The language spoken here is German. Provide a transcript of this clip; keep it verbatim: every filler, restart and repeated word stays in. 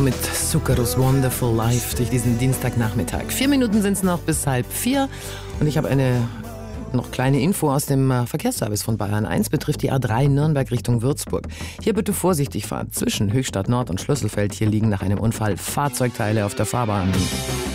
mit Zuckeros Wonderful Life durch diesen Dienstagnachmittag. Vier Minuten sind es noch bis halb vier und ich habe eine noch kleine Info aus dem Verkehrsservice von Bayern eins, betrifft die A drei Nürnberg Richtung Würzburg. Hier bitte vorsichtig fahren. Zwischen Höchstadt Nord und Schlüsselfeld, hier liegen nach einem Unfall Fahrzeugteile auf der Fahrbahn.